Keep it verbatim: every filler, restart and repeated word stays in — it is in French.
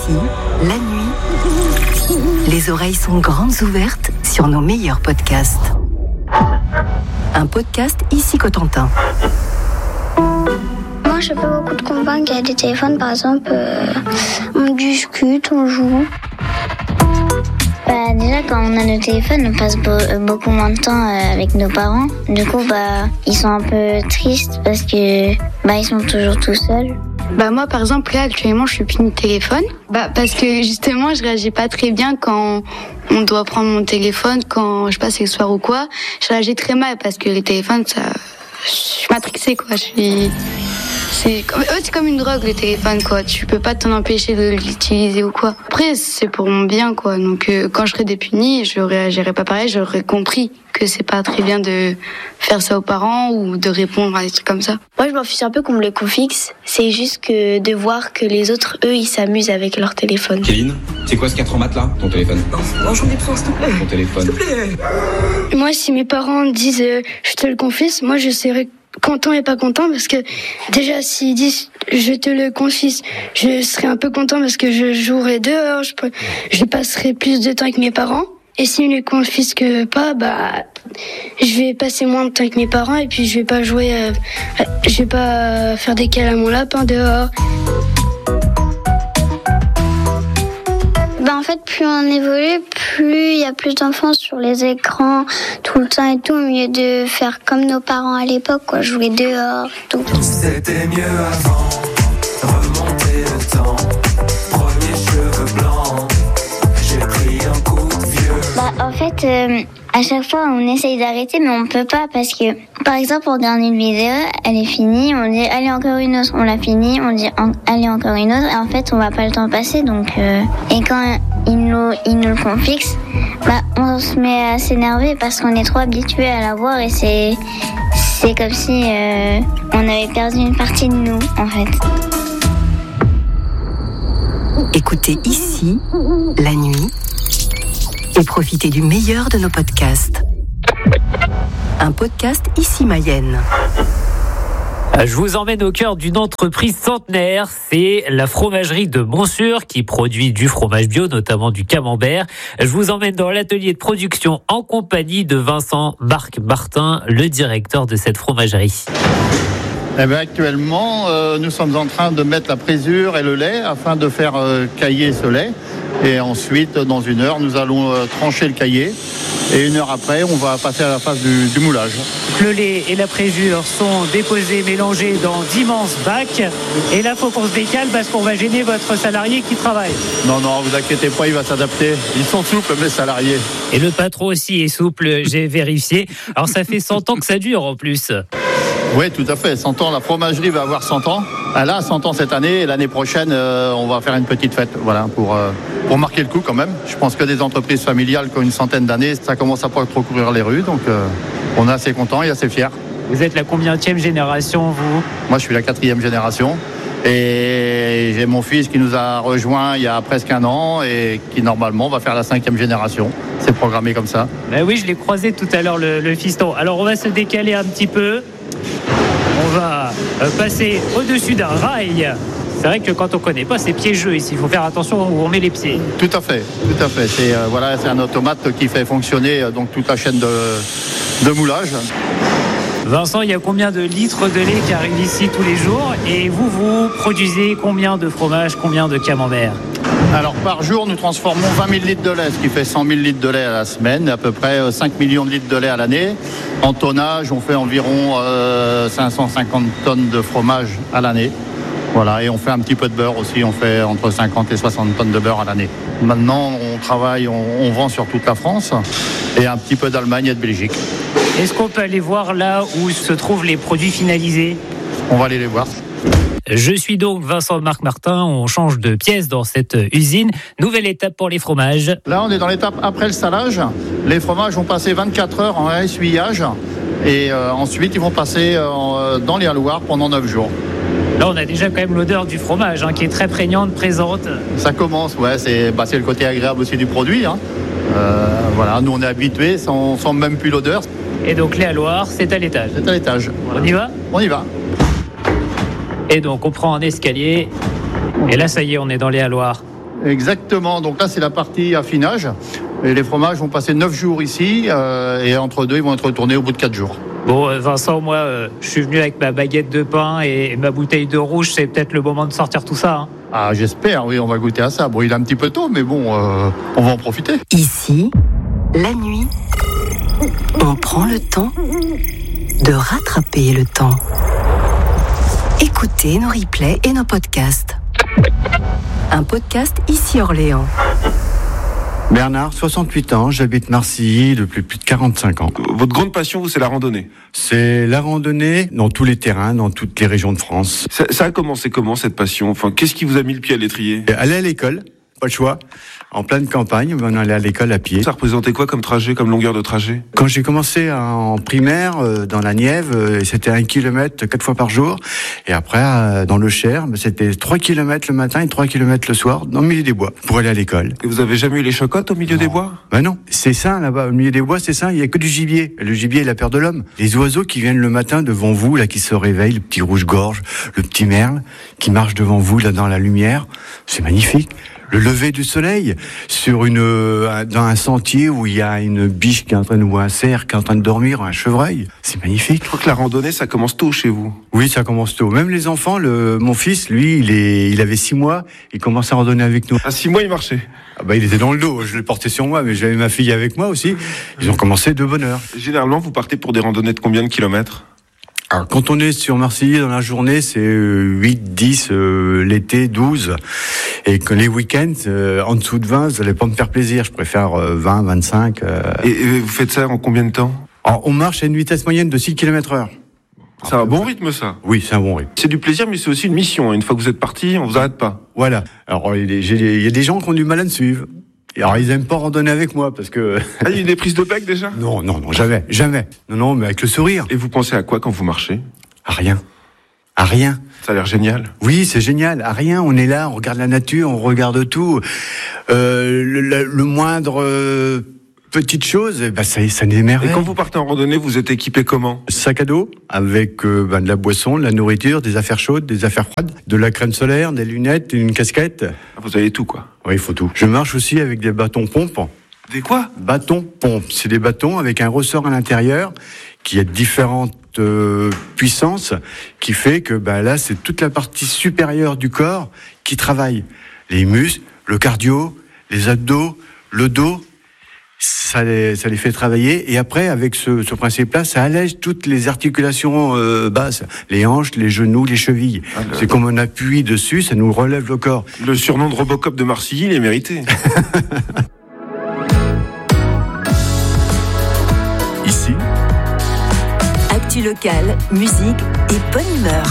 Ici, la nuit, les oreilles sont grandes ouvertes sur nos meilleurs podcasts. Un podcast Ici Cotentin. Moi, je fais beaucoup de convaincre. Il y a des téléphones, par exemple, euh, on discute, on joue. Bah, déjà, quand on a nos téléphones, on passe be- beaucoup moins de temps euh, avec nos parents. Du coup, bah, ils sont un peu tristes parce que bah, ils sont toujours tout seuls. Bah moi par exemple là actuellement je suis puni de téléphone bah parce que justement je réagis pas très bien quand on doit prendre mon téléphone quand je passe le soir ou quoi. Je réagis très mal parce que les téléphones ça je suis matrixée quoi, je suis c'est comme eux, c'est comme une drogue le téléphone quoi, tu peux pas t'en empêcher de l'utiliser ou quoi. Après c'est pour mon bien quoi. Donc euh, quand je serais dépunie, je réagirais pas pareil, j'aurais compris que c'est pas très bien de faire ça aux parents ou de répondre à des trucs comme ça. Moi, je m'en fiche un peu qu'on me le confixe. C'est juste que de voir que les autres, eux, ils s'amusent avec leur téléphone. Kevin, c'est quoi ce quatre en maths là, ton téléphone? Non, non j'en ai besoin, s'il te plaît. Ton téléphone. S'il te plaît. Moi, si mes parents disent euh, je te le confie, moi, je serais content et pas content parce que déjà, s'ils disent je te le confie, je serais un peu content parce que je jouerai dehors, je, je passerai plus de temps avec mes parents. Et s'ils ne le confisquent pas, bah, je vais passer moins de temps avec mes parents et puis je vais pas jouer, euh, je vais pas faire des câlins à mon lapin dehors. Bah en fait, plus on évolue, plus il y a plus d'enfants sur les écrans tout le temps et tout, au mieux de faire comme nos parents à l'époque, quoi, jouer dehors, tout. C'était mieux avant, remonter le temps, premier cheveux blancs, j'ai pris un coup de vieux. Bah en fait, euh, à chaque fois on essaye d'arrêter mais on peut pas parce que, par exemple, on regarde une vidéo, elle est finie, on dit allez encore une autre, on l'a finie, on dit en, allez encore une autre et en fait on va pas le temps passer donc euh, et quand ils nous, ils nous le confixent, bah on se met à s'énerver parce qu'on est trop habitué à la voir et c'est, c'est comme si euh, on avait perdu une partie de nous en fait. Écoutez Ici, la nuit, et profitez du meilleur de nos podcasts. Un podcast Ici Mayenne. Je vous emmène au cœur d'une entreprise centenaire, c'est la fromagerie de Montsûrs qui produit du fromage bio, notamment du camembert. Je vous emmène dans l'atelier de production en compagnie de Vincent Marc Martin, le directeur de cette fromagerie. Eh bien, actuellement, euh, nous sommes en train de mettre la présure et le lait afin de faire euh, cailler ce lait. Et ensuite, dans une heure, nous allons euh, trancher le caillé. Et une heure après, on va passer à la phase du, du moulage. Le lait et la présure sont déposés, mélangés dans d'immenses bacs. Et là, il faut qu'on se décale parce qu'on va gêner votre salarié qui travaille. Non, non, vous inquiétez pas, il va s'adapter. Ils sont souples, mes salariés. Et le patron aussi est souple, j'ai vérifié. Alors, ça fait cent ans que ça dure en plus. Oui, tout à fait. cent ans, la fromagerie va avoir cent ans. Elle a cent ans cette année et l'année prochaine, euh, on va faire une petite fête, voilà, pour, euh, pour marquer le coup quand même. Je pense que des entreprises familiales qui ont une centaine d'années, ça commence à pas trop courir les rues, donc euh, on est assez content et assez fiers. Vous êtes la combienième génération, vous ? Moi, je suis la quatrième génération. Et j'ai mon fils qui nous a rejoint il y a presque un an et qui normalement va faire la cinquième génération. C'est programmé comme ça. Ben oui, je l'ai croisé tout à l'heure, le, le fiston. Alors on va se décaler un petit peu. On va passer au-dessus d'un rail. C'est vrai que quand on ne connaît pas, c'est piégeux ici. Il faut faire attention où on met les pieds. Tout à fait, tout à fait. C'est, euh, voilà, c'est un automate qui fait fonctionner euh, donc toute la chaîne de, de moulage. Vincent, il y a combien de litres de lait qui arrivent ici tous les jours? Et vous, vous produisez combien de fromage, combien de camembert? Alors par jour, nous transformons vingt mille litres de lait, ce qui fait cent mille litres de lait à la semaine, à peu près cinq millions de litres de lait à l'année. En tonnage, on fait environ euh, cinq cent cinquante tonnes de fromage à l'année. Voilà, et on fait un petit peu de beurre aussi, on fait entre cinquante et soixante tonnes de beurre à l'année. Maintenant, on travaille, on, on vend sur toute la France et un petit peu d'Allemagne et de Belgique. Est-ce qu'on peut aller voir là où se trouvent les produits finalisés? On va aller les voir. Je suis donc Vincent Marc Martin, on change de pièce dans cette usine. Nouvelle étape pour les fromages. Là, on est dans l'étape après le salage. Les fromages vont passer vingt-quatre heures en essuyage et euh, ensuite ils vont passer euh, dans les halloirs pendant neuf jours. Là, on a déjà quand même l'odeur du fromage hein, qui est très prégnante, présente. Ça commence, ouais, c'est, bah, c'est le côté agréable aussi du produit. Hein. Euh, voilà, nous on est habitués, on sent même plus l'odeur. Et donc les halloirs, c'est à l'étage. C'est à l'étage. Voilà. On y va ? On y va. Et donc on prend un escalier. Et là, ça y est, on est dans les halloirs. Exactement. Donc là, c'est la partie affinage. Et les fromages vont passer neuf jours ici. Euh, et entre deux, ils vont être retournés au bout de quatre jours. Bon, Vincent, moi, euh, je suis venu avec ma baguette de pain et ma bouteille de rouge. C'est peut-être le moment de sortir tout ça. Hein. Ah, j'espère. Oui, on va goûter à ça. Bon, il est un petit peu tôt, mais bon, euh, on va en profiter. Ici, la nuit, on prend le temps de rattraper le temps. Écoutez nos replays et nos podcasts. Un podcast ici Orléans. Bernard, soixante-huit ans, j'habite Marcilly depuis plus de quarante-cinq ans. Votre grande passion, vous, c'est la randonnée? C'est la randonnée dans tous les terrains, dans toutes les régions de France. Ça, ça a commencé comment, cette passion? Enfin, qu'est-ce qui vous a mis le pied à l'étrier? Aller à l'école, pas le choix. En pleine campagne, on allait à l'école à pied. Ça représentait quoi comme trajet, comme longueur de trajet? Quand j'ai commencé en primaire, euh, dans la Nièvre, euh, c'était un kilomètre quatre fois par jour. Et après, euh, dans le Cher, c'était trois kilomètres le matin et trois kilomètres le soir, dans le milieu des bois, pour aller à l'école. Et vous avez jamais eu les chocottes au milieu non. des bois? Ben non, c'est ça là-bas, au milieu des bois, c'est ça, il y a que du gibier. Le gibier est la peur de l'homme. Les oiseaux qui viennent le matin devant vous, là, qui se réveillent, le petit rouge-gorge, le petit merle, qui marche devant vous, là, dans la lumière, c'est magnifique. Le lever du soleil sur une euh, dans un sentier où il y a une biche qui est en train de ou un cerf qui est en train de dormir, un chevreuil, c'est magnifique. Je crois que la randonnée, ça commence tôt chez vous. Oui, ça commence tôt. Même les enfants, le mon fils, lui, il est il avait six mois, il commençait à randonner avec nous. À six mois, il marchait. Ah bah il était dans le dos, je l'ai porté sur moi, mais j'avais ma fille avec moi aussi. Ils ont commencé de bonne heure. Généralement, vous partez pour des randonnées de combien de kilomètres? Alors, quand on est sur Marseille dans la journée, c'est huit, dix, euh, l'été, douze. Et que les week-ends, euh, en dessous de vingt, vous n'allez pas me faire plaisir. Je préfère euh, vingt, vingt-cinq. Euh... Et, et vous faites ça en combien de temps? Alors, on marche à une vitesse moyenne de six kilomètres heure. C'est un bon rythme, ça? Oui, c'est un bon rythme. C'est du plaisir, mais c'est aussi une mission. Une fois que vous êtes parti, on vous arrête pas. Voilà. Alors, il y a des gens qui ont du mal à me suivre. Alors, ils aiment pas randonner avec moi, parce que... Ah, il y a eu des prises de bec, déjà? Non, non, non, jamais, jamais. Non, non, mais avec le sourire. Et vous pensez à quoi quand vous marchez? À rien. À rien. Ça a l'air génial. Oui, c'est génial. À rien, on est là, on regarde la nature, on regarde tout. Euh, le, le, le moindre euh, petite chose, bah, ça, ça n'émerveille. Et quand vous partez en randonnée, vous êtes équipé comment? Sac à dos, avec euh, bah, de la boisson, de la nourriture, des affaires chaudes, des affaires froides, de la crème solaire, des lunettes, une casquette. Ah, vous avez tout, quoi. Oui, il faut tout. Je marche aussi avec des bâtons pompes. Des quoi? Bâtons pompes. C'est des bâtons avec un ressort à l'intérieur qui a différentes euh, puissances, qui fait que bah, là, c'est toute la partie supérieure du corps qui travaille. Les muscles, le cardio, les abdos, le dos, ça les, ça les fait travailler. Et après, avec ce, ce principe-là, ça allège toutes les articulations euh, basses, les hanches, les genoux, les chevilles. Ah, le... C'est comme on appuie dessus, ça nous relève le corps. Le surnom de Robocop de Marcilly, il est mérité. Ici, actu locale, musique et bonne humeur.